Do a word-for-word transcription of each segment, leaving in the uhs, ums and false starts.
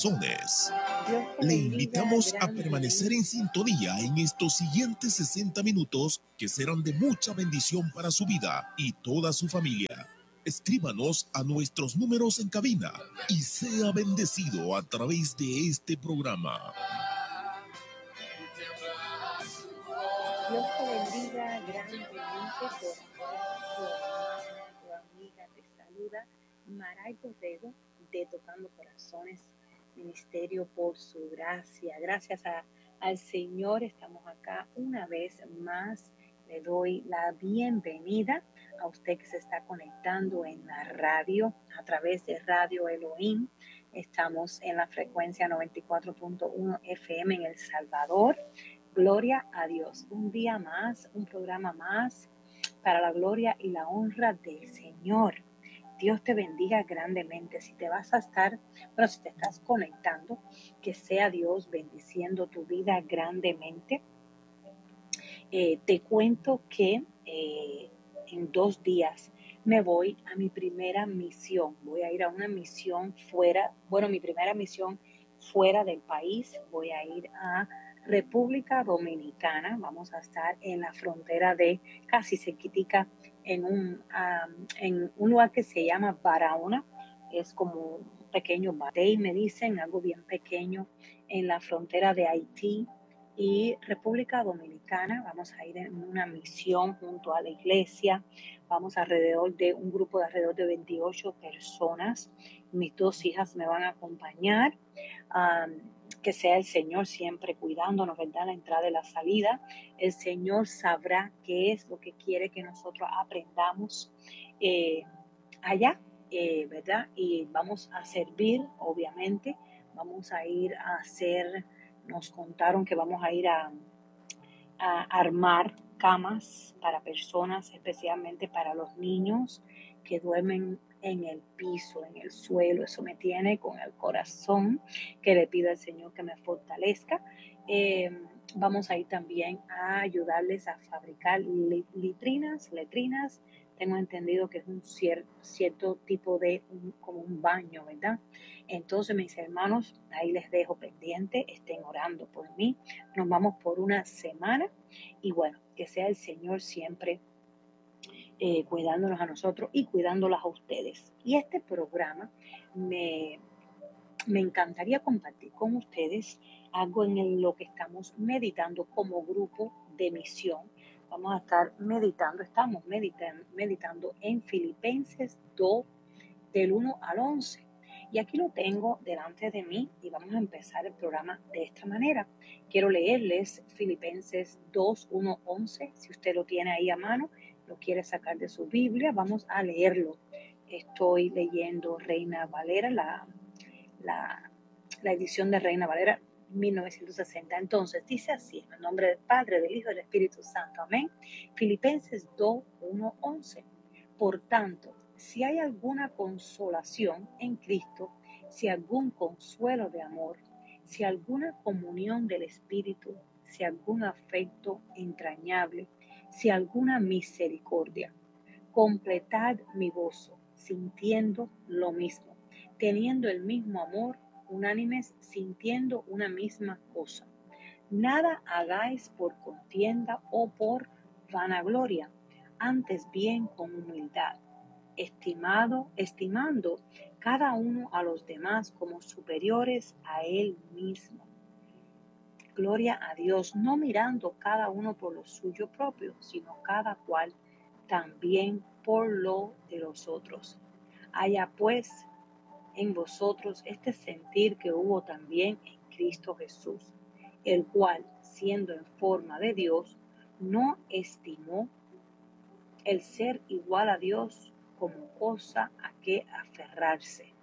corazones. Dios te Le bendiga invitamos a grandemente. permanecer en sintonía en estos siguientes sesenta minutos que serán de mucha bendición para su vida y toda su familia. Escríbanos a nuestros números en cabina y sea bendecido a través de este programa. Dios te bendiga grandemente por tu hermana, tu amiga, te saluda Maray Borrego de Tocando Corazones Ministerio por su gracia. Gracias a, al Señor estamos acá una vez más. Le doy la bienvenida a usted que se está conectando en la radio a través de Radio Elohim. Estamos en la frecuencia noventa y cuatro punto uno F M en El Salvador. Gloria a Dios. Un día más, un programa más para la gloria y la honra del Señor. Dios te bendiga grandemente. Si te vas a estar, bueno, si te estás conectando, que sea Dios bendiciendo tu vida grandemente. Eh, te cuento que eh, en dos días me voy a mi primera misión. Voy a ir a una misión fuera, bueno, mi primera misión fuera del país. Voy a ir a República Dominicana. Vamos a estar en la frontera de casi cerquitica en un, um, en un lugar que se llama Barahona. Es como un pequeño batey, me dicen, algo bien pequeño en la frontera de Haití y República Dominicana. Vamos a ir en una misión junto a la iglesia. Vamos alrededor de un grupo de alrededor de veintiocho personas. Mis dos hijas me van a acompañar. Um, que sea el Señor siempre cuidándonos, ¿verdad? La entrada y la salida. El Señor sabrá qué es lo que quiere que nosotros aprendamos eh, allá, eh, ¿verdad? Y vamos a servir, obviamente. Vamos a ir a hacer, nos contaron que vamos a ir a, a armar camas para personas, especialmente para los niños que duermen en el piso, en el suelo. Eso me tiene con el corazón, que le pido al Señor que me fortalezca. Eh, vamos a ir también a ayudarles a fabricar litrinas, letrinas. Tengo entendido que es un cier- cierto tipo de, un, como un baño, ¿verdad? Entonces, mis hermanos, ahí les dejo pendiente, estén orando por mí. Nos vamos por una semana y bueno, que sea el Señor siempre Eh, cuidándonos a nosotros y cuidándolas a ustedes. Y este programa me, me encantaría compartir con ustedes algo en el, lo que estamos meditando como grupo de misión. Vamos a estar meditando, estamos meditando, meditando en Filipenses dos, del uno al once. Y aquí lo tengo delante de mí y vamos a empezar el programa de esta manera. Quiero leerles Filipenses dos, uno, once. Si usted lo tiene ahí a mano, lo quiere sacar de su Biblia, vamos a leerlo. Estoy leyendo Reina Valera, la, la, la edición de Reina Valera mil novecientos sesenta. Entonces dice así, en el nombre del Padre, del Hijo y del Espíritu Santo. Amén. Filipenses dos, uno, once. Por tanto, si hay alguna consolación en Cristo, si algún consuelo de amor, si alguna comunión del Espíritu, si algún afecto entrañable, si alguna misericordia, completad mi gozo, sintiendo lo mismo, teniendo el mismo amor, unánimes, sintiendo una misma cosa. Nada hagáis por contienda o por vanagloria, antes bien con humildad, estimado, estimando cada uno a los demás como superiores a él mismo. Gloria a Dios, no mirando cada uno por lo suyo propio, sino cada cual también por lo de los otros. Haya pues en vosotros este sentir que hubo también en Cristo Jesús, el cual, siendo en forma de Dios, no estimó el ser igual a Dios como cosa a que aferrarse,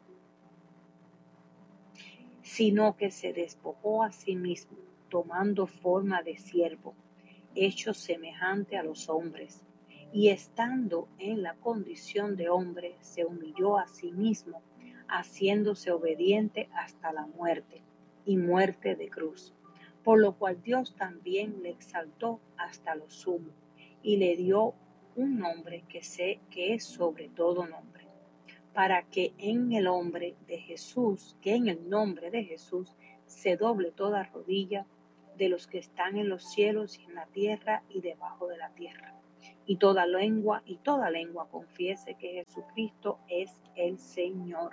sino que se despojó a sí mismo, tomando forma de siervo, hecho semejante a los hombres, y estando en la condición de hombre, se humilló a sí mismo, haciéndose obediente hasta la muerte, y muerte de cruz. Por lo cual Dios también le exaltó hasta lo sumo, y le dio un nombre que sé que es sobre todo nombre, para que en el nombre de Jesús, que en el nombre de Jesús se doble toda rodilla de los que están en los cielos y en la tierra y debajo de la tierra. Y toda lengua y toda lengua confiese que Jesucristo es el Señor.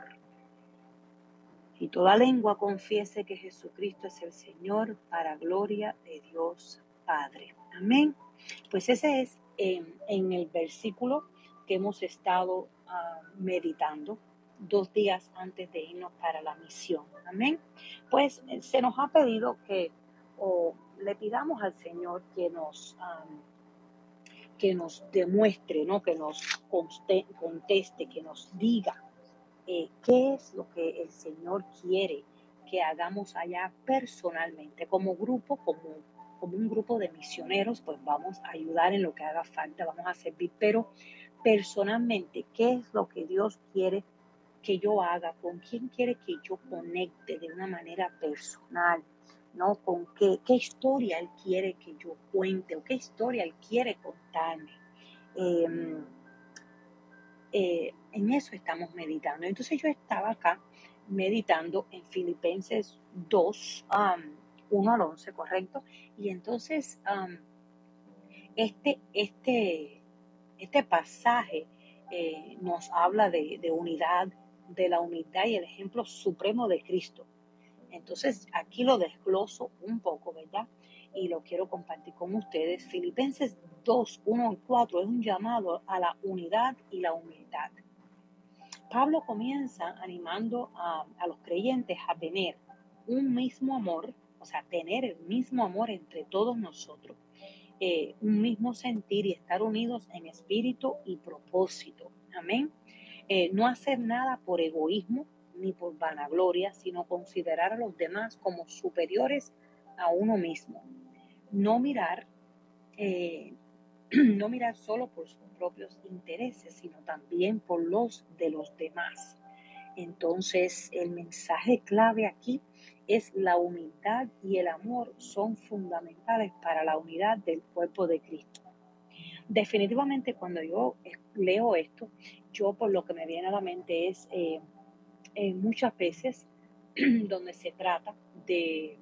Y toda lengua confiese que Jesucristo es el Señor, para gloria de Dios Padre. Amén. Pues ese es en, en el versículo que hemos estado uh, meditando dos días antes de irnos para la misión. Amén. Pues se nos ha pedido que o le pidamos al Señor que nos, um, que nos demuestre, ¿no? Que nos conste, conteste, que nos diga Eh, qué es lo que el Señor quiere que hagamos allá personalmente, como grupo, como, como un grupo de misioneros, pues vamos a ayudar en lo que haga falta, vamos a servir, pero personalmente, ¿qué es lo que Dios quiere que yo haga? ¿Con quién quiere que yo conecte de una manera personal? ¿No? ¿Con qué, qué historia Él quiere que yo cuente o qué historia Él quiere contarme? Eh, Eh, en eso estamos meditando. Entonces yo estaba acá meditando en Filipenses dos, um, uno al once, ¿correcto? Y entonces um, este, este, este pasaje eh, nos habla de, de unidad, de la unidad y el ejemplo supremo de Cristo. Entonces aquí lo desgloso un poco, ¿verdad? Y lo quiero compartir con ustedes. Filipenses dos, uno al cuatro es un llamado a la unidad y la humildad. Pablo comienza animando a, a los creyentes a tener un mismo amor, o sea, tener el mismo amor entre todos nosotros, eh, un mismo sentir y estar unidos en espíritu y propósito. Amén. Eh, no hacer nada por egoísmo ni por vanagloria, sino considerar a los demás como superiores a uno mismo. No mirar eh, no mirar solo por sus propios intereses, sino también por los de los demás. Entonces, el mensaje clave aquí es la humildad y el amor son fundamentales para la unidad del cuerpo de Cristo. Definitivamente, cuando yo leo esto, yo por lo que me viene a la mente es eh, eh, muchas veces donde se trata de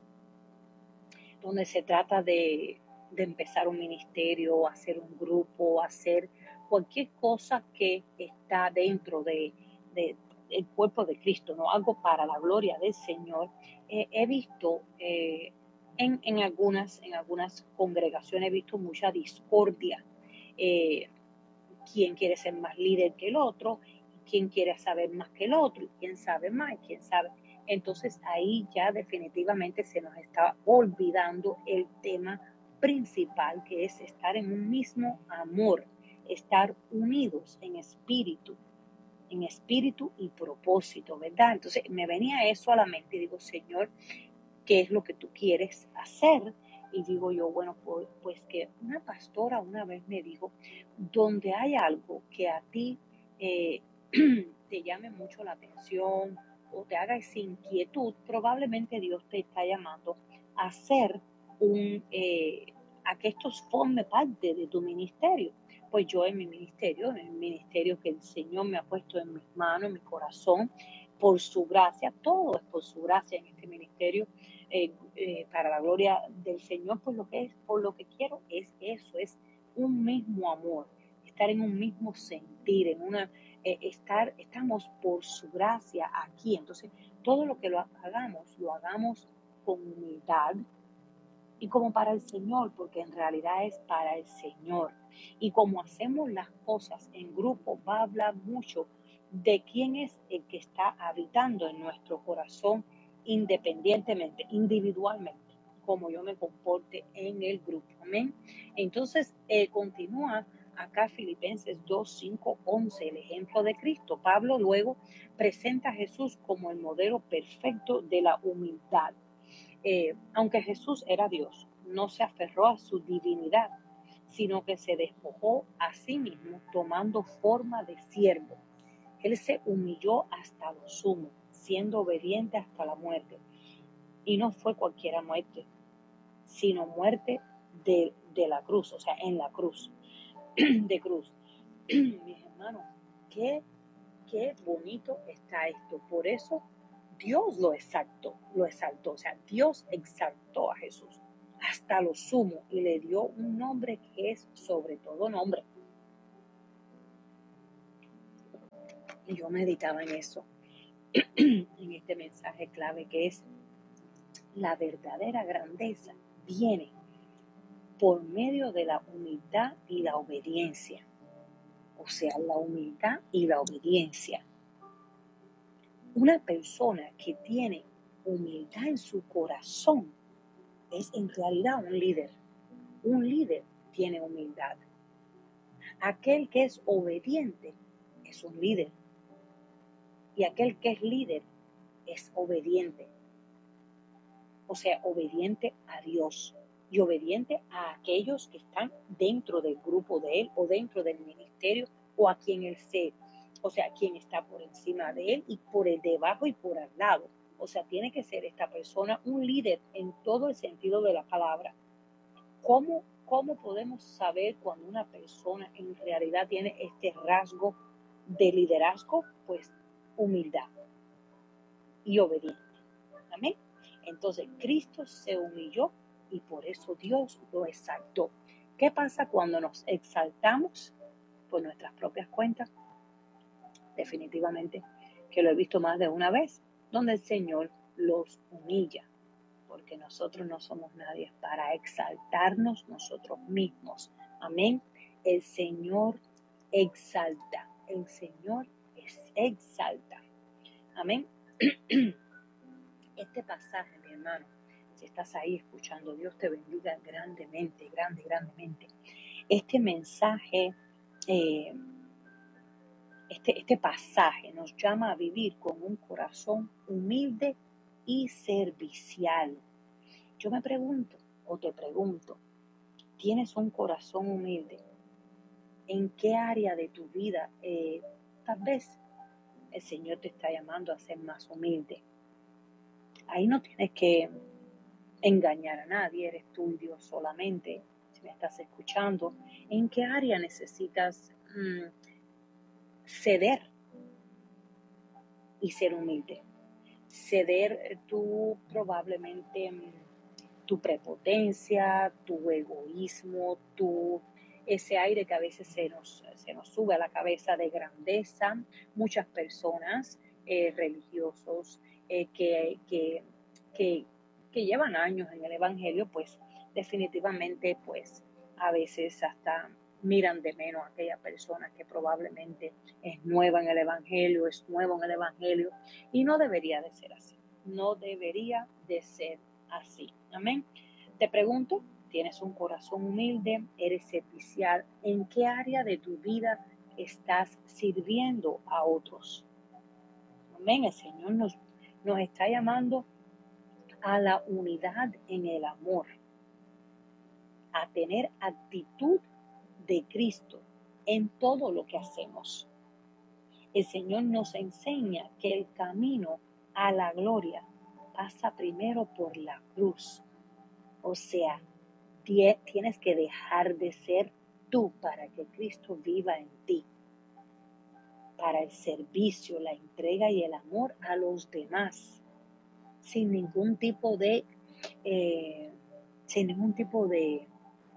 donde se trata de, de empezar un ministerio, hacer un grupo, hacer cualquier cosa que está dentro de, de, del cuerpo de Cristo, ¿no? Algo para la gloria del Señor. Eh, he visto eh, en, en, algunas, en algunas congregaciones, he visto mucha discordia. Eh, quién quiere ser más líder que el otro, quién quiere saber más que el otro, quién sabe más, quién sabe. Entonces ahí ya definitivamente se nos está olvidando el tema principal, que es estar en un mismo amor, estar unidos en espíritu, en espíritu y propósito, ¿verdad? Entonces me venía eso a la mente y digo, Señor, ¿qué es lo que tú quieres hacer? Y digo yo, bueno, pues, pues que una pastora una vez me dijo, donde hay algo que a ti eh, te llame mucho la atención o te haga esa inquietud, probablemente Dios te está llamando a hacer un, eh, a que esto forme parte de tu ministerio. Pues yo en mi ministerio, en el ministerio que el Señor me ha puesto en mis manos, en mi corazón, por su gracia, todo es por su gracia en este ministerio, eh, eh, para la gloria del Señor, pues lo que es, por lo que quiero es eso, es un mismo amor, estar en un mismo sentir, en una, eh, estar, estamos por su gracia aquí. Entonces, todo lo que lo hagamos, lo hagamos con humildad y como para el Señor, porque en realidad es para el Señor. Y como hacemos las cosas en grupo, va a hablar mucho de quién es el que está habitando en nuestro corazón independientemente, individualmente, como yo me comporte en el grupo. Amén. Entonces, eh, continúa acá Filipenses dos, cinco, once, el ejemplo de Cristo. Pablo luego presenta a Jesús como el modelo perfecto de la humildad. Eh, aunque Jesús era Dios, no se aferró a su divinidad, sino que se despojó a sí mismo tomando forma de siervo. Él se humilló hasta lo sumo, siendo obediente hasta la muerte. Y no fue cualquiera muerte, sino muerte de, de la cruz, o sea, en la cruz, de cruz. Mis hermanos, qué qué bonito está esto. Por eso Dios lo exaltó, lo exaltó. O sea, Dios exaltó a Jesús hasta lo sumo y le dio un nombre que es sobre todo nombre. Y yo meditaba en eso, en este mensaje clave que es: la verdadera grandeza viene por medio de la humildad y la obediencia. O sea, la humildad y la obediencia. Una persona que tiene humildad en su corazón es en realidad un líder. Un líder tiene humildad. Aquel que es obediente es un líder. Y aquel que es líder es obediente. O sea, obediente a Dios y obediente a aquellos que están dentro del grupo de él o dentro del ministerio o a quien él se, o sea, quien está por encima de él y por el debajo y por al lado. O sea, tiene que ser esta persona un líder en todo el sentido de la palabra. ¿Cómo, cómo podemos saber cuando una persona en realidad tiene este rasgo de liderazgo? Pues humildad y obediencia. Amén. Entonces Cristo se humilló y por eso Dios lo exaltó. ¿Qué pasa cuando nos exaltamos por nuestras propias cuentas? Definitivamente que lo he visto más de una vez, donde el Señor los humilla, porque nosotros no somos nadie para exaltarnos nosotros mismos. Amén. El Señor exalta, el Señor es exalta. Amén. Este pasaje, mi hermano, si estás ahí escuchando, Dios te bendiga grandemente, grande, grandemente. Este mensaje, eh, este, este pasaje nos llama a vivir con un corazón humilde y servicial. Yo me pregunto, o te pregunto, ¿tienes un corazón humilde? ¿En qué área de tu vida eh, tal vez el Señor te está llamando a ser más humilde? Ahí no tienes que engañar a nadie, eres tú y Dios solamente. Si me estás escuchando, ¿en qué área necesitas mmm, ceder y ser humilde? Ceder tú probablemente mmm, tu prepotencia, tu egoísmo, tu ese aire que a veces se nos, se nos sube a la cabeza de grandeza. Muchas personas eh, religiosos eh, que, que, que, que llevan años en el Evangelio, pues definitivamente pues a veces hasta miran de menos a aquella persona que probablemente es nueva en el Evangelio, es nuevo en el Evangelio, y no debería de ser así, no debería de ser así. Amén. Te pregunto, ¿tienes un corazón humilde? ¿Eres servicial? ¿En qué área de tu vida estás sirviendo a otros? Amén. El Señor nos, nos está llamando a la unidad en el amor, a tener actitud de Cristo en todo lo que hacemos. El Señor nos enseña que el camino a la gloria pasa primero por la cruz. O sea, tienes que dejar de ser tú para que Cristo viva en ti. Para el servicio, la entrega y el amor a los demás. Sin ningún tipo de, eh, sin ningún tipo de,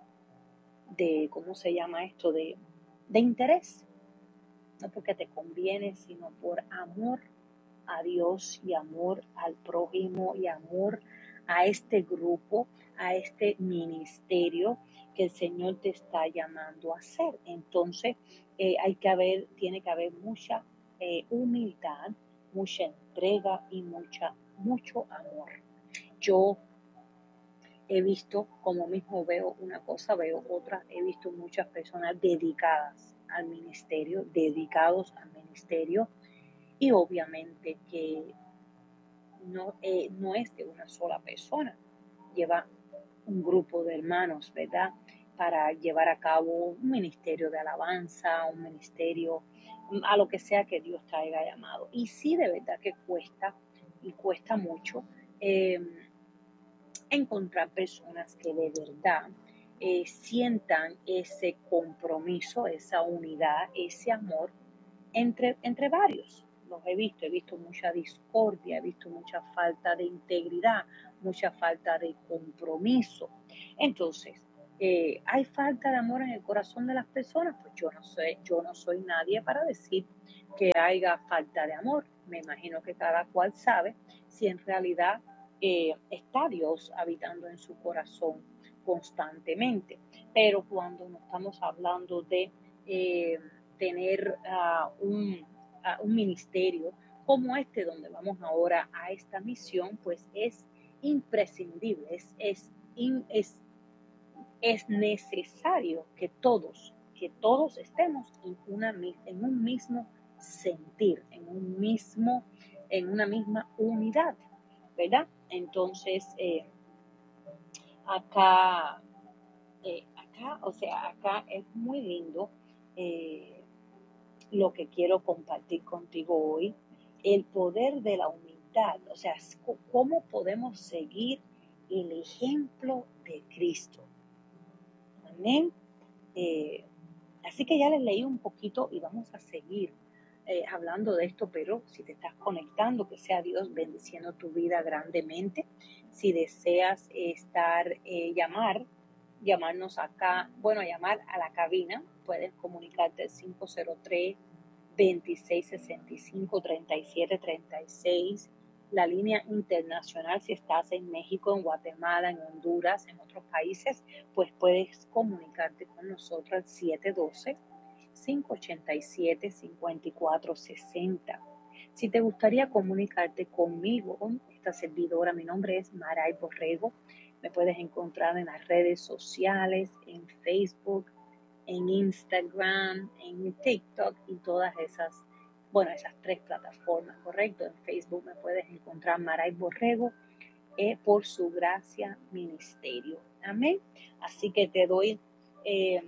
de, ¿cómo se llama esto? De, de interés. No porque te conviene, sino por amor a Dios y amor al prójimo y amor a este grupo, a este ministerio que el Señor te está llamando a hacer. Entonces, eh, hay que haber, tiene que haber mucha eh, humildad, mucha entrega y mucha, mucho amor. Yo he visto, como mismo veo una cosa, veo otra, he visto muchas personas dedicadas al ministerio, dedicados al ministerio, y obviamente que no, eh, no es de una sola persona, lleva un grupo de hermanos, ¿verdad? Para llevar a cabo un ministerio de alabanza, un ministerio, a lo que sea que Dios te haya llamado. Y sí, de verdad que cuesta, y cuesta mucho, eh, encontrar personas que de verdad eh, sientan ese compromiso, esa unidad, ese amor entre, entre varios. Los he visto, he visto mucha discordia, he visto mucha falta de integridad, mucha falta de compromiso. Entonces, eh, ¿hay falta de amor en el corazón de las personas? Pues yo no sé, yo no soy nadie para decir que haya falta de amor. Me imagino que cada cual sabe si en realidad eh, está Dios habitando en su corazón constantemente. Pero cuando no estamos hablando de eh, tener uh, un, uh, un ministerio como este, donde vamos ahora a esta misión, pues es imprescindible, es, es, es, es necesario que todos, que todos estemos en, una, en un mismo sentir, en un mismo, en una misma unidad, ¿verdad? Entonces, eh, acá, eh, acá, o sea, acá es muy lindo eh, lo que quiero compartir contigo hoy, el poder de la humildad, o sea, cómo podemos seguir el ejemplo de Cristo. Amén. Eh, así que ya les leí un poquito y vamos a seguir eh, hablando de esto, pero si te estás conectando, que sea Dios bendiciendo tu vida grandemente. Si deseas estar, eh, llamar, llamarnos acá, bueno, llamar a la cabina, puedes comunicarte al cinco cero tres, veintiséis sesenta y cinco, treinta y siete treinta y seis. La línea internacional, si estás en México, en Guatemala, en Honduras, en otros países, pues puedes comunicarte con nosotros al siete uno dos, cinco ocho siete, cinco cuatro seis cero. Si te gustaría comunicarte conmigo, esta servidora, mi nombre es Maray Borrego. Me puedes encontrar en las redes sociales, en Facebook, en Instagram, en TikTok y todas esas, bueno, esas tres plataformas, ¿correcto? En Facebook me puedes encontrar Maray Borrego eh, por su gracia ministerio. Amén. Así que te doy eh,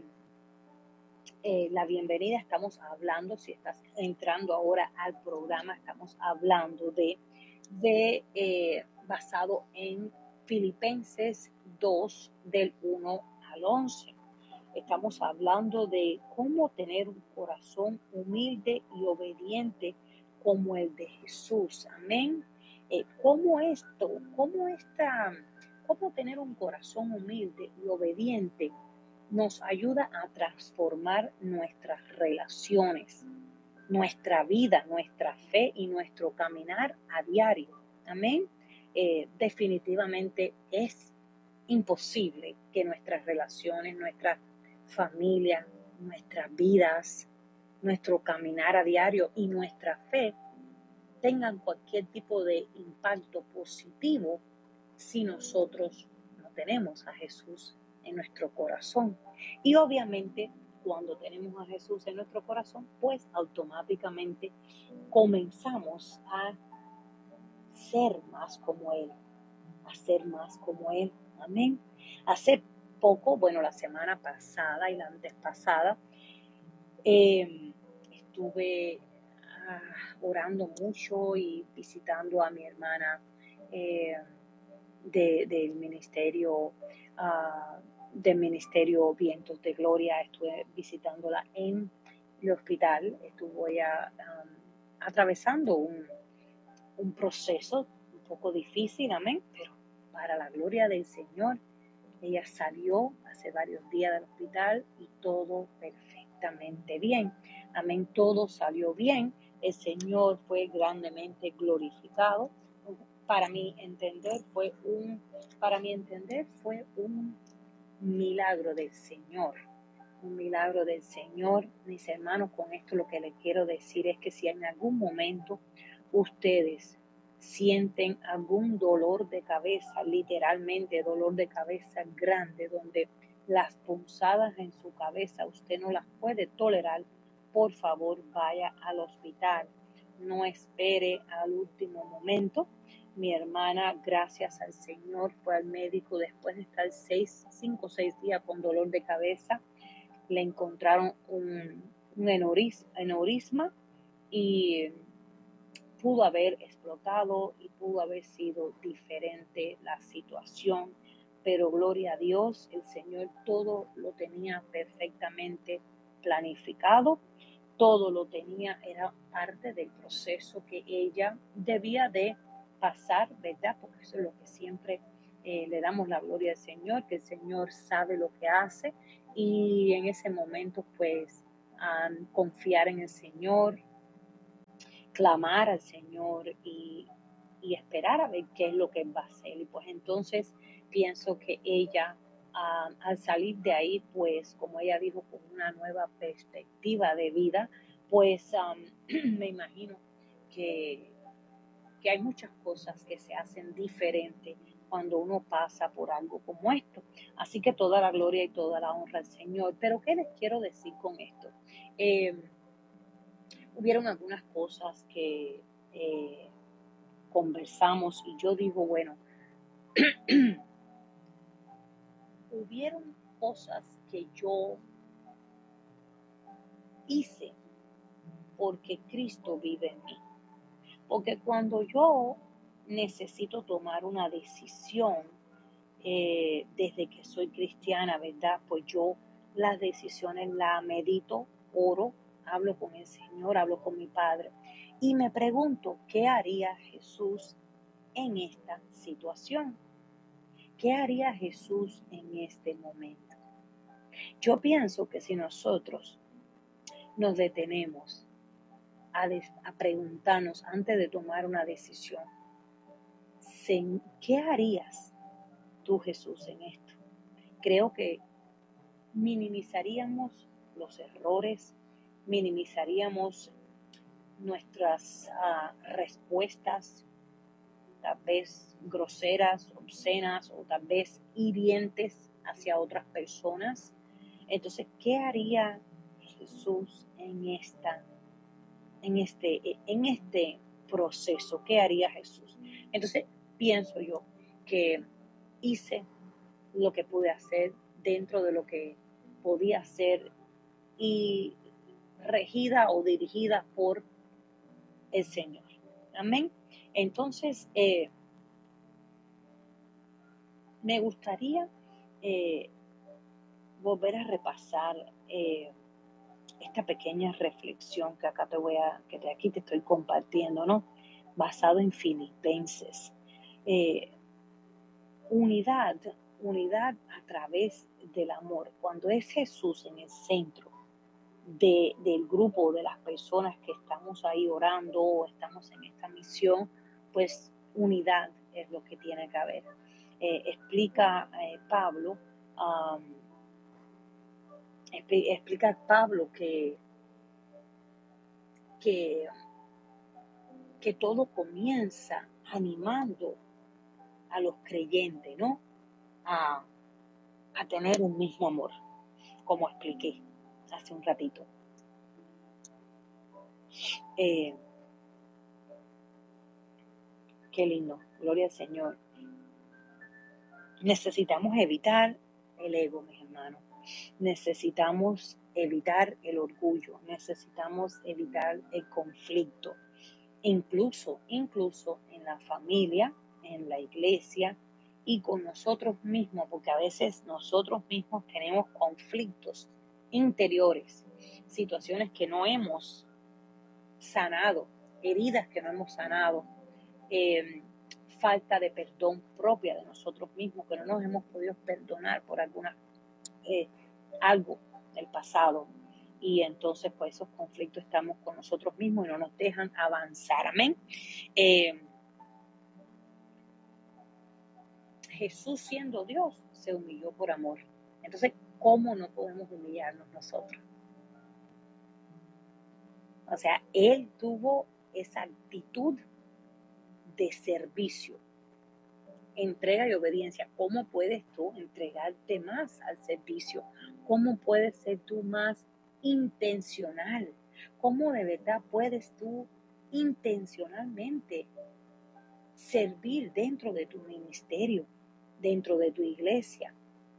eh, la bienvenida. Estamos hablando, si estás entrando ahora al programa, estamos hablando de, de eh, basado en Filipenses dos, del uno al once. Estamos hablando de cómo tener un corazón humilde y obediente como el de Jesús. Amén. Eh, ¿Cómo esto, cómo esta, cómo tener un corazón humilde y obediente nos ayuda a transformar nuestras relaciones, nuestra vida, nuestra fe y nuestro caminar a diario? Amén. Eh, definitivamente es imposible que nuestras relaciones, nuestras familia, nuestras vidas, nuestro caminar a diario y nuestra fe tengan cualquier tipo de impacto positivo si nosotros no tenemos a Jesús en nuestro corazón. Y obviamente cuando tenemos a Jesús en nuestro corazón, pues automáticamente comenzamos a ser más como Él, a ser más como Él. Amén. A ser poco, bueno, la semana pasada y la antes pasada, eh, estuve ah, orando mucho y visitando a mi hermana eh, de, del ministerio, uh, del ministerio Vientos de Gloria. Estuve visitándola en el hospital. Estuve ya, um, atravesando un, un proceso un poco difícil, amén, pero para la gloria del Señor. Ella salió hace varios días del hospital y todo perfectamente bien. Amén, todo salió bien. El Señor fue grandemente glorificado. Para mi entender fue un, para mi entender fue un milagro del Señor. Un milagro del Señor. Mis hermanos, con esto lo que les quiero decir es que si en algún momento ustedes sienten algún dolor de cabeza, literalmente dolor de cabeza grande, donde las punzadas en su cabeza usted no las puede tolerar, por favor vaya al hospital. No espere al último momento. Mi hermana, gracias al Señor, fue al médico después de estar seis, cinco o seis días con dolor de cabeza. Le encontraron un, un aneurisma y pudo haber explotado y pudo haber sido diferente la situación, pero gloria a Dios, el Señor todo lo tenía perfectamente planificado todo lo tenía, era parte del proceso que ella debía de pasar, ¿verdad? Porque eso es lo que siempre eh, le damos la gloria al Señor, que el Señor sabe lo que hace, y en ese momento pues um, confiar en el Señor, clamar al Señor y, y esperar a ver qué es lo que Él va a hacer. Y pues entonces pienso que ella, uh, al salir de ahí, pues como ella dijo, con una nueva perspectiva de vida, pues um, me imagino que, que hay muchas cosas que se hacen diferentes cuando uno pasa por algo como esto. Así que toda la gloria y toda la honra al Señor. Pero ¿qué les quiero decir con esto? Eh, hubieron algunas cosas que eh, conversamos y yo digo, bueno, hubieron cosas que yo hice porque Cristo vive en mí. Porque cuando yo necesito tomar una decisión, eh, desde que soy cristiana, ¿verdad? Pues yo las decisiones las medito, oro, hablo con el Señor, hablo con mi Padre y me pregunto, ¿qué haría Jesús en esta situación? ¿Qué haría Jesús en este momento? Yo pienso que si nosotros nos detenemos a, des- a preguntarnos antes de tomar una decisión, ¿qué harías tú, Jesús, en esto? Creo que minimizaríamos los errores, minimizaríamos nuestras uh, respuestas, tal vez groseras, obscenas o tal vez hirientes hacia otras personas. Entonces, ¿qué haría Jesús en esta, en este, en este proceso? ¿Qué haría Jesús? Entonces, pienso yo que hice lo que pude hacer dentro de lo que podía hacer y regida o dirigida por el Señor. Amén. Entonces, eh, me gustaría eh, volver a repasar eh, esta pequeña reflexión que acá te voy a, que de aquí te estoy compartiendo, ¿no? Basado en Filipenses. Eh, unidad, unidad a través del amor. Cuando es Jesús en el centro de, del grupo, de las personas que estamos ahí orando o estamos en esta misión, pues unidad es lo que tiene que haber. Eh, explica eh, Pablo, um, explica Pablo que, que, que todo comienza animando a los creyentes, ¿no? A, a tener un mismo amor, como expliqué hace un ratito. Eh, qué lindo, gloria al Señor. Necesitamos evitar el ego, mis hermanos. Necesitamos evitar el orgullo. Necesitamos evitar el conflicto. Incluso, incluso en la familia, en la iglesia y con nosotros mismos, porque a veces nosotros mismos tenemos conflictos interiores, situaciones que no hemos sanado, heridas que no hemos sanado, eh, falta de perdón propia de nosotros mismos, que no nos hemos podido perdonar por alguna, eh, algo del pasado. Y entonces, pues, esos conflictos estamos con nosotros mismos y no nos dejan avanzar. Amén. Eh, Jesús, siendo Dios, se humilló por amor. Entonces, ¿cómo no podemos humillarnos nosotros? O sea, Él tuvo esa actitud de servicio, entrega y obediencia. ¿Cómo puedes tú entregarte más al servicio? ¿Cómo puedes ser tú más intencional? ¿Cómo de verdad puedes tú intencionalmente servir dentro de tu ministerio, dentro de tu iglesia?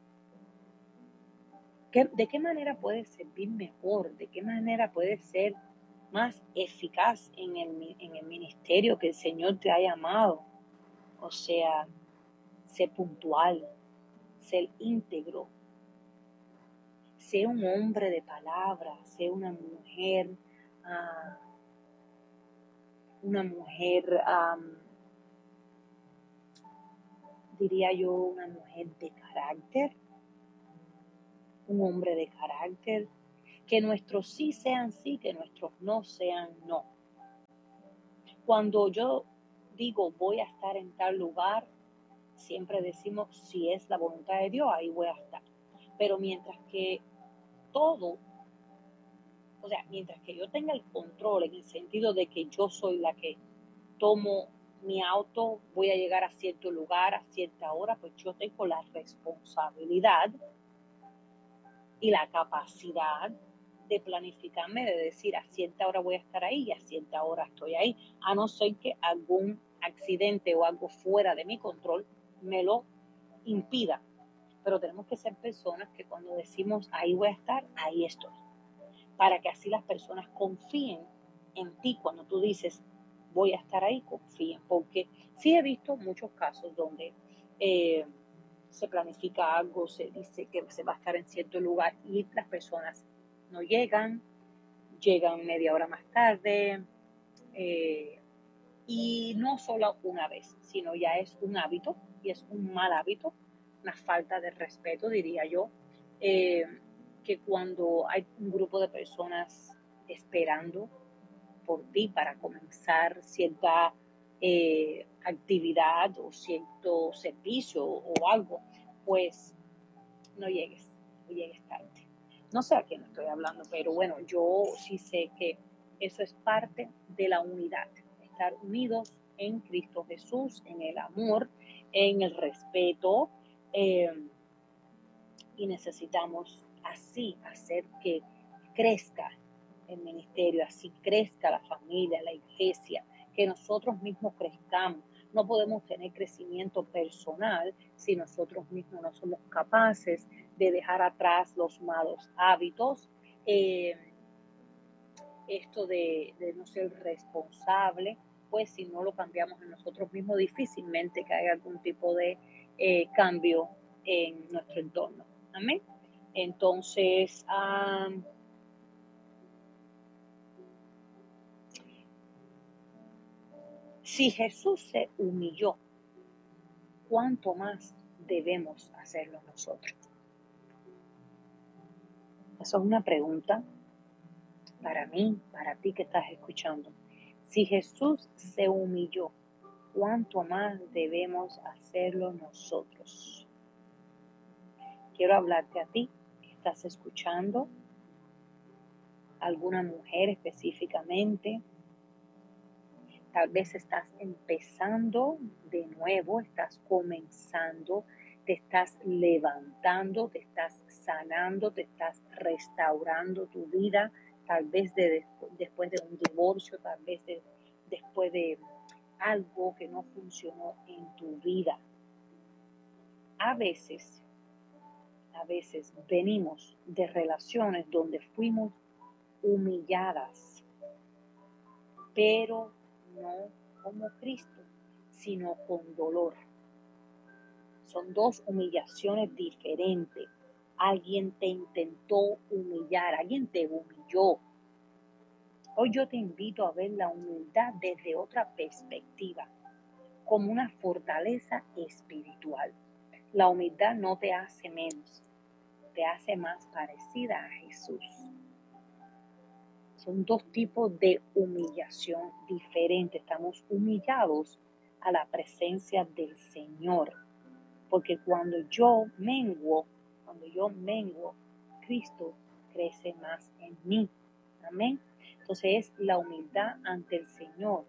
¿Qué, ¿De qué manera puedes servir mejor? ¿De qué manera puedes ser más eficaz en el, en el ministerio que el Señor te ha llamado? O sea, ser puntual, ser íntegro, ser un hombre de palabra, ser una mujer uh, una mujer, um, diría yo, una mujer de carácter, un hombre de carácter, que nuestros sí sean sí, que nuestros no sean no. Cuando yo digo voy a estar en tal lugar, siempre decimos si es la voluntad de Dios, ahí voy a estar. Pero mientras que todo, o sea, mientras que yo tenga el control en el sentido de que yo soy la que tomo mi auto, voy a llegar a cierto lugar a cierta hora, pues yo tengo la responsabilidad y la capacidad de planificarme, de decir a cierta hora voy a estar ahí y a cierta hora estoy ahí, a no ser que algún accidente o algo fuera de mi control me lo impida. Pero tenemos que ser personas que cuando decimos ahí voy a estar, ahí estoy, para que así las personas confíen en ti. Cuando tú dices voy a estar ahí, confíen, porque sí he visto muchos casos donde eh, se planifica algo, se dice que se va a estar en cierto lugar y las personas no llegan, llegan media hora más tarde, eh, y no solo una vez, sino ya es un hábito y es un mal hábito, una falta de respeto, diría yo, eh, que cuando hay un grupo de personas esperando por ti para comenzar cierta eh, actividad o cierto servicio o algo, pues no llegues, no llegues tarde. No sé a quién estoy hablando, pero bueno, yo sí sé que eso es parte de la unidad, estar unidos en Cristo Jesús, en el amor, en el respeto, eh, y necesitamos así hacer que crezca el ministerio, así crezca la familia, la iglesia, que nosotros mismos crezcamos. No podemos tener crecimiento personal si nosotros mismos no somos capaces de dejar atrás los malos hábitos, eh, esto de, de no ser responsable, pues si no lo cambiamos en nosotros mismos, difícilmente que haya algún tipo de eh, cambio en nuestro entorno. Amén. Entonces, um, si Jesús se humilló, ¿cuánto más debemos hacerlo nosotros? Esa es una pregunta para mí, para ti que estás escuchando. Si Jesús se humilló, ¿cuánto más debemos hacerlo nosotros? Quiero hablarte a ti que estás escuchando, alguna mujer específicamente. Tal vez estás empezando de nuevo, estás comenzando, te estás levantando, te estás sanando, te estás restaurando tu vida, tal vez de, después de un divorcio, tal vez de, después de algo que no funcionó en tu vida. A veces, a veces venimos de relaciones donde fuimos humilladas, pero no como Cristo, sino con dolor. Son dos humillaciones diferentes. Alguien te intentó humillar, alguien te humilló. Hoy yo te invito a ver la humildad desde otra perspectiva, como una fortaleza espiritual. La humildad no te hace menos, te hace más parecida a Jesús. Son dos tipos de humillación diferentes. Estamos humillados a la presencia del Señor. Porque cuando yo menguo, cuando yo menguo, Cristo crece más en mí. Amén. Entonces es la humildad ante el Señor.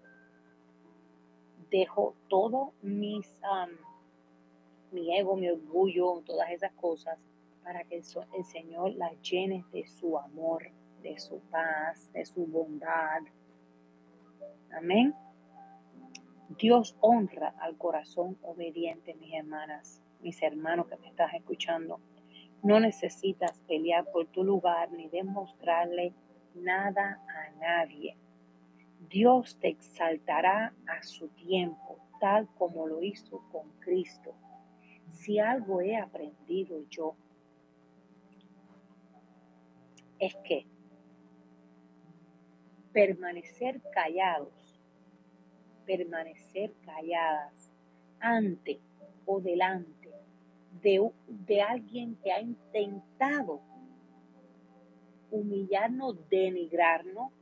Dejo todo mis, um, mi ego, mi orgullo, todas esas cosas, para que el, el Señor las llene de su amor, de su paz, de su bondad. Amén. Dios honra al corazón obediente, mis hermanas, mis hermanos que me estás escuchando. No necesitas pelear por tu lugar ni demostrarle nada a nadie. Dios te exaltará a su tiempo, tal como lo hizo con Cristo. Si algo he aprendido yo, es que permanecer callados, permanecer calladas ante o delante de, de alguien que ha intentado humillarnos, denigrarnos,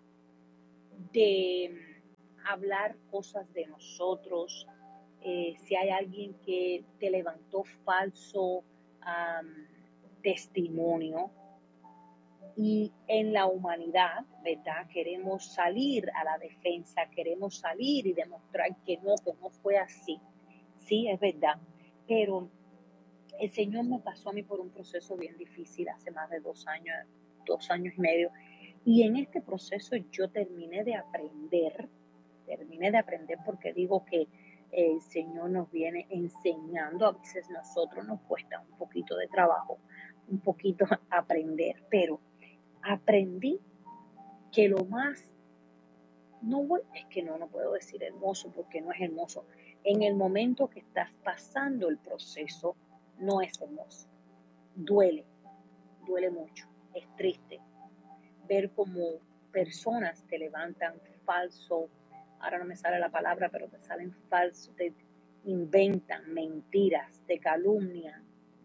de hablar cosas de nosotros, eh, si hay alguien que te levantó falso um, testimonio. Y en la humanidad, ¿verdad? Queremos salir a la defensa, queremos salir y demostrar que no, que no fue así. Sí, es verdad. Pero el Señor me pasó a mí por un proceso bien difícil hace más de dos años, dos años y medio. Y en este proceso yo terminé de aprender, terminé de aprender porque digo que el Señor nos viene enseñando. A veces a nosotros nos cuesta un poquito de trabajo, un poquito aprender, pero aprendí que lo más, no es que no, no puedo decir hermoso porque no es hermoso. En el momento que estás pasando el proceso, no es hermoso. Duele, duele mucho, es triste ver cómo personas te levantan falso, ahora no me sale la palabra, pero te salen falsos, te inventan mentiras, te calumnian.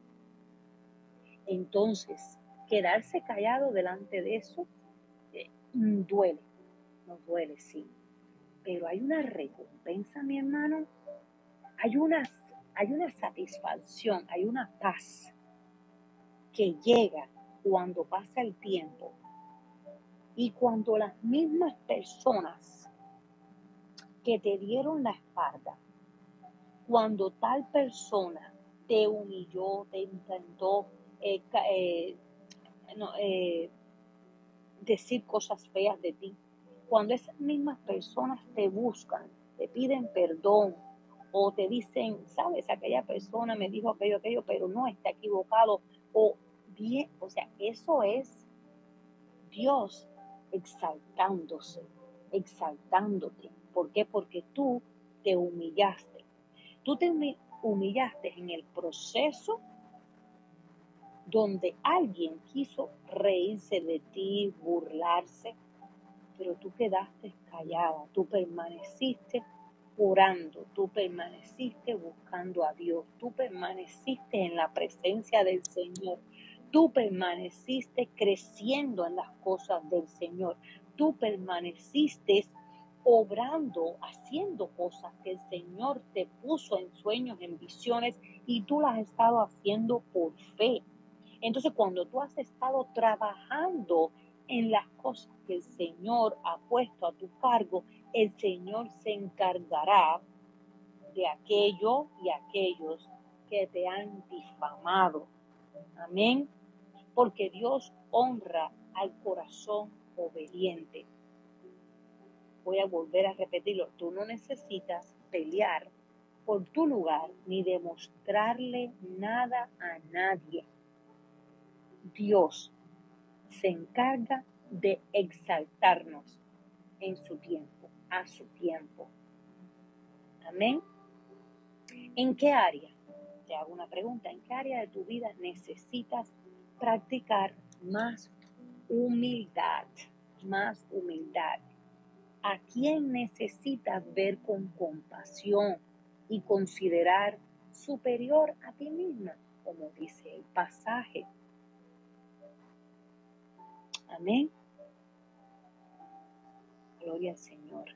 Entonces, quedarse callado delante de eso eh, duele, nos duele, sí. Pero hay una recompensa, mi hermano, hay una, hay una satisfacción, hay una paz que llega cuando pasa el tiempo y cuando las mismas personas que te dieron la espalda, cuando tal persona te humilló, te intentó eh, eh, no, eh, decir cosas feas de ti, cuando esas mismas personas te buscan, te piden perdón o te dicen, sabes, aquella persona me dijo aquello, aquello, pero no, está equivocado, o bien, o sea, eso es Dios exaltándose, exaltándote. ¿Por qué? Porque tú te humillaste. Tú te humillaste en el proceso donde alguien quiso reírse de ti, burlarse, pero tú quedaste callada, tú permaneciste orando, tú permaneciste buscando a Dios, tú permaneciste en la presencia del Señor, tú permaneciste creciendo en las cosas del Señor, tú permaneciste obrando, haciendo cosas que el Señor te puso en sueños, en visiones, y tú las has estado haciendo por fe. Entonces, cuando tú has estado trabajando en las cosas que el Señor ha puesto a tu cargo, el Señor se encargará de aquello y aquellos que te han difamado. Amén. Porque Dios honra al corazón obediente. Voy a volver a repetirlo. Tú no necesitas pelear por tu lugar ni demostrarle nada a nadie. Dios se encarga de exaltarnos en su tiempo, a su tiempo. Amén. ¿En qué área? Te hago una pregunta. ¿En qué área de tu vida necesitas practicar más humildad? Más humildad. ¿A quién necesitas ver con compasión y considerar superior a ti misma? Como dice el pasaje. Amén. Gloria al Señor.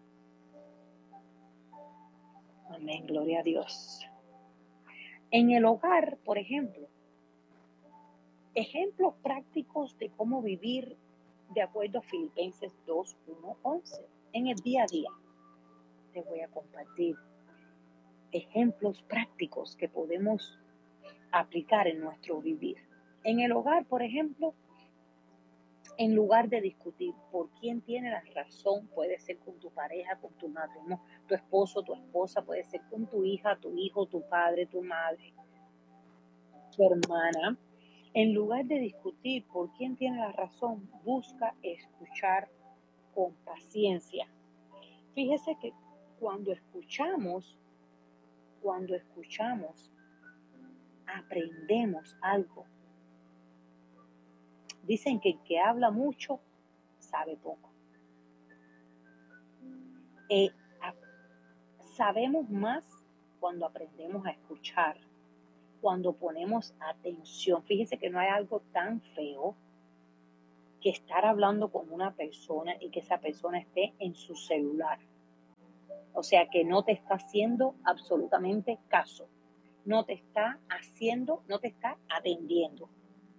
Amén, gloria a Dios. En el hogar, por ejemplo, ejemplos prácticos de cómo vivir de acuerdo a Filipenses dos, uno, once. En el día a día te voy a compartir ejemplos prácticos que podemos aplicar en nuestro vivir. En el hogar, por ejemplo, en lugar de discutir por quién tiene la razón, puede ser con tu pareja, con tu matrimonio, tu esposo, tu esposa, puede ser con tu hija, tu hijo, tu padre, tu madre, tu hermana. En lugar de discutir por quién tiene la razón, busca escuchar con paciencia. Fíjese que cuando escuchamos, cuando escuchamos, aprendemos algo. Dicen que el que habla mucho sabe poco. Eh, a, sabemos más cuando aprendemos a escuchar, cuando ponemos atención. Fíjese que no hay algo tan feo que estar hablando con una persona y que esa persona esté en su celular. O sea, que no te está haciendo absolutamente caso. No te está haciendo, no te está atendiendo.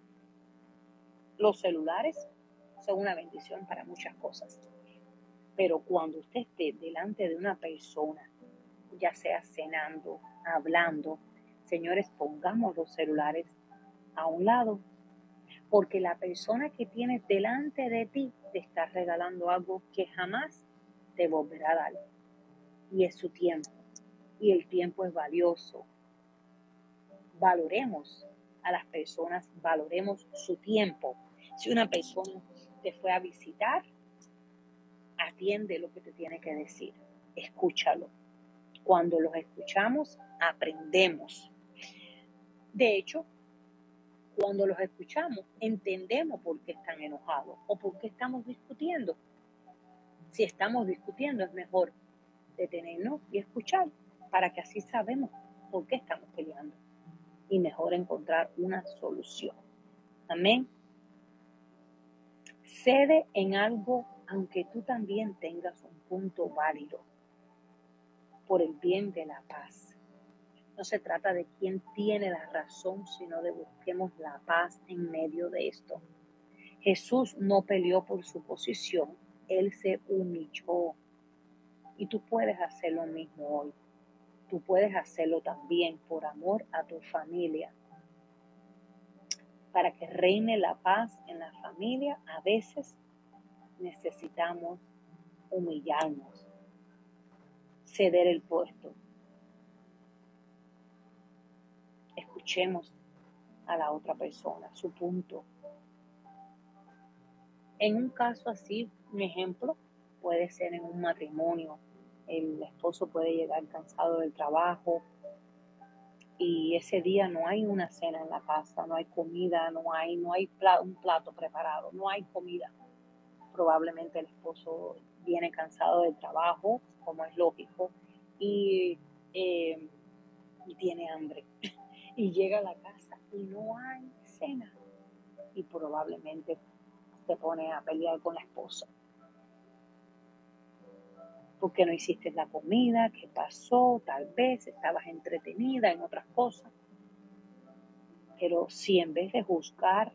Los celulares son una bendición para muchas cosas. Pero cuando usted esté delante de una persona, ya sea cenando, hablando, señores, pongamos los celulares a un lado. Porque la persona que tienes delante de ti te está regalando algo que jamás te volverá a dar. Y es su tiempo. Y el tiempo es valioso. Valoremos a las personas, valoremos su tiempo. Si una persona te fue a visitar, atiende lo que te tiene que decir. Escúchalo. Cuando los escuchamos, aprendemos. De hecho, cuando los escuchamos, entendemos por qué están enojados o por qué estamos discutiendo. Si estamos discutiendo, es mejor detenernos y escuchar para que así sabemos por qué estamos peleando y mejor encontrar una solución. Amén. Cede en algo aunque tú también tengas un punto válido por el bien de la paz. No se trata de quién tiene la razón, sino de busquemos la paz en medio de esto. Jesús no peleó por su posición, Él se humilló. Y tú puedes hacer lo mismo hoy. Tú puedes hacerlo también por amor a tu familia. Para que reine la paz en la familia, a veces necesitamos humillarnos, ceder el puesto. Escuchemos a la otra persona, su punto. En un caso así, un ejemplo, puede ser en un matrimonio. El esposo puede llegar cansado del trabajo y ese día no hay una cena en la casa, no hay comida, no hay, no hay plato, un plato preparado, no hay comida. Probablemente el esposo viene cansado del trabajo, como es lógico, y, eh, y tiene hambre. Y llega a la casa y no hay cena. Y probablemente se pone a pelear con la esposa. ¿Por qué no hiciste la comida? ¿Qué pasó? Tal vez estabas entretenida en otras cosas. Pero si en vez de juzgar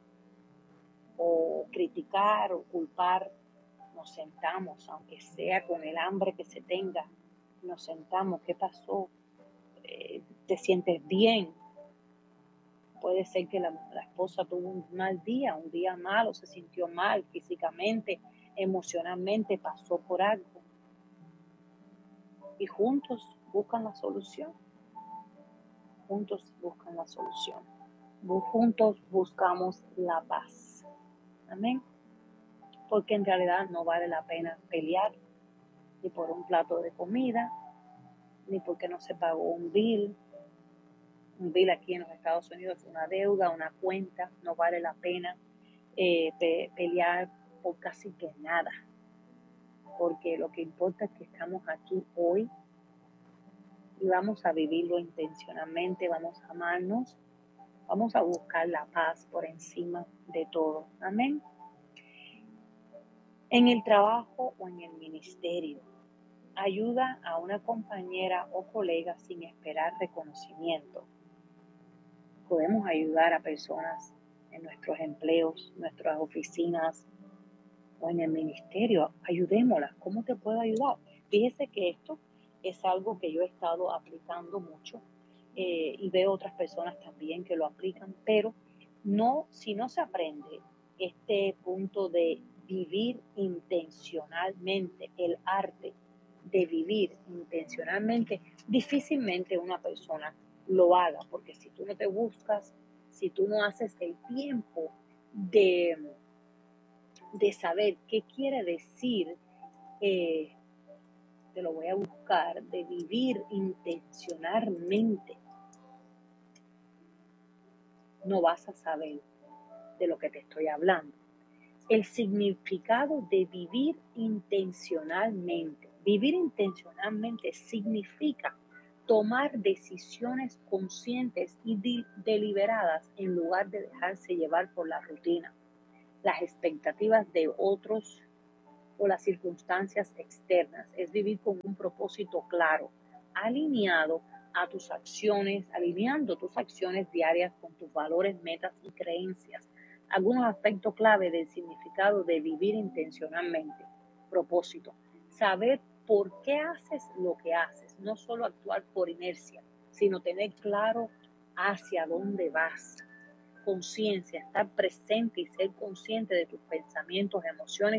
o criticar o culpar, nos sentamos, aunque sea con el hambre que se tenga, nos sentamos, ¿qué pasó? Eh, ¿Te sientes bien? Puede ser que la, la esposa tuvo un mal día, un día malo, se sintió mal físicamente, emocionalmente, pasó por algo. Y juntos buscan la solución. Juntos buscan la solución. Juntos buscamos la paz. Amén. Porque en realidad no vale la pena pelear ni por un plato de comida, ni porque no se pagó un bill. Un bill aquí en los Estados Unidos es una deuda, una cuenta. No vale la pena eh, pe- pelear por casi que nada. Porque lo que importa es que estamos aquí hoy y vamos a vivirlo intencionalmente, vamos a amarnos, vamos a buscar la paz por encima de todo. Amén. En el trabajo o en el ministerio, ayuda a una compañera o colega sin esperar reconocimiento. Podemos ayudar a personas en nuestros empleos, nuestras oficinas o en el ministerio. Ayudémoslas. ¿Cómo te puedo ayudar? Fíjese que esto es algo que yo he estado aplicando mucho eh, y veo otras personas también que lo aplican, pero no, si no se aprende este punto de vivir intencionalmente, el arte de vivir intencionalmente, difícilmente una persona lo haga, porque si tú no te buscas, si tú no haces el tiempo de, de saber qué quiere decir, eh, te lo voy a buscar, de vivir intencionalmente, no vas a saber de lo que te estoy hablando. El significado de vivir intencionalmente, Vivir intencionalmente significa tomar decisiones conscientes y de- deliberadas en lugar de dejarse llevar por la rutina, las expectativas de otros o las circunstancias externas. Es vivir con un propósito claro, alineado a tus acciones, alineando tus acciones diarias con tus valores, metas y creencias. Algunos aspectos clave del significado de vivir intencionalmente. Propósito. Saber por qué haces lo que haces, no solo actuar por inercia, sino tener claro hacia dónde vas. Conciencia, estar presente y ser consciente de tus pensamientos, emociones